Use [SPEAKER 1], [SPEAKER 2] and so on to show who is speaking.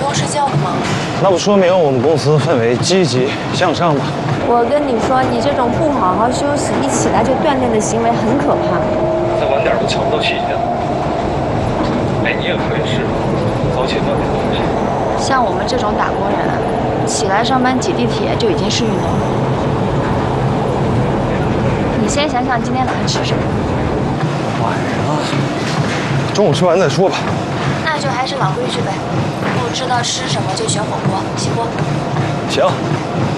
[SPEAKER 1] 光睡觉的吗？
[SPEAKER 2] 那不说明我们公司氛围积极向上吗？
[SPEAKER 3] 我跟你说，你这种不好好休息，一起来就锻炼的行为很可怕。
[SPEAKER 4] 再晚点都瞧不到起去了。哎，你也可以试试早起锻炼锻炼。
[SPEAKER 1] 像我们这种打工人，起来上班挤地铁就已经是运动了。你先想想今天晚上吃什么？
[SPEAKER 2] 晚上，中午吃完再说吧。
[SPEAKER 1] 那就还是老规矩呗，不知道吃什么就选火锅，行不？
[SPEAKER 2] 行。